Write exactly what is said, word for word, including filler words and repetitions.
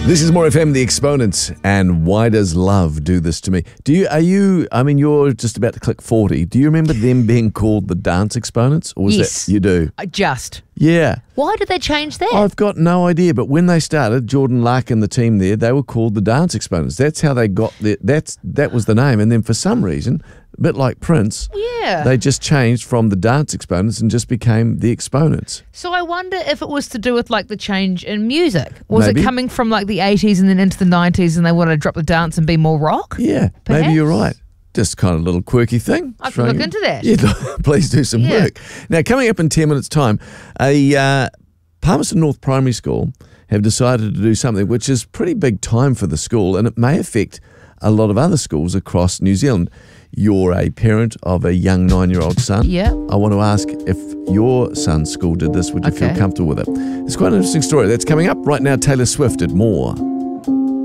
This is More F M, The Exponents, and Why Does Love Do This To Me? Do you, are you, I mean, you're just about to click forty. Do you remember them being called the Dance Exponents? Or was Yes. that, you do? I just. Yeah. Why did they change that? I've got no idea, but when they started, Jordan Lark and the team there, they were called the Dance Exponents. That's how they got the, that's, that was the name. And then for some reason, a bit like Prince, yeah. they just changed from the Dance Exponents and just became the Exponents. So I wonder if it was to do with like the change in music. Was Maybe. it coming from like the eighties and then into the nineties and they wanted to drop the dance and be more rock? Yeah, Perhaps. maybe you're right. Just kind of little quirky thing. I can Throwing- look into that. Yeah, please do some Yeah. work. Now, coming up in ten minutes' time, a uh, Palmerston North Primary School have decided to do something which is pretty big time for the school, and it may affect a lot of other schools across New Zealand. You're a parent of a young nine-year-old son. Yeah. I want to ask if your son's school did this, would you feel Okay. comfortable with it? It's quite an interesting story. That's coming up right now. Taylor Swift did more.